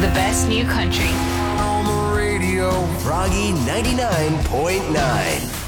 the best new country. On the radio, Froggy 99.9.